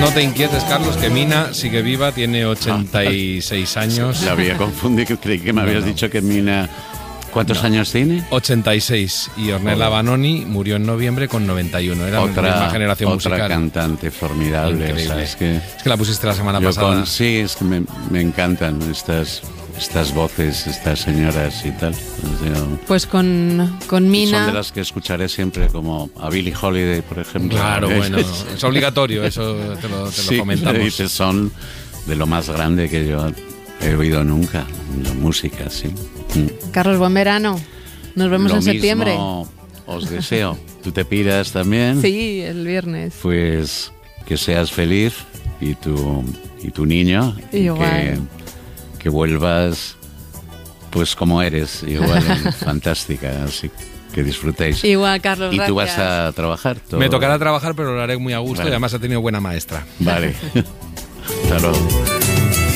No te inquietes, Carlos, que Mina sigue viva, tiene 86 años. La había confundido, creí que me habías dicho que Mina... ¿Cuántos años tiene? 86. Y Ornella Vanoni murió en noviembre con 91. Era la misma generación musical. Otra cantante formidable. Increíble. O sea, es que la pusiste la semana pasada. Sí, es que me encantan estas voces, estas señoras y tal. Pues con Mina... Son de las que escucharé siempre, como a Billie Holiday, por ejemplo. Claro, bueno, es obligatorio, eso te lo comentamos. Sí, son de lo más grande que yo he oído nunca, la música, sí. Carlos, buen verano. Nos vemos en septiembre. Os deseo. ¿Tú te piras también? Sí, el viernes. Pues que seas feliz y tu niño. Igual. Que vuelvas pues como eres, igual, fantástica, así que disfrutéis. Igual, Carlos, ¿Y gracias. tú vas a trabajar? Me tocará trabajar, pero lo haré muy a gusto. Vale. Y además ha tenido buena maestra. Vale. Hasta luego.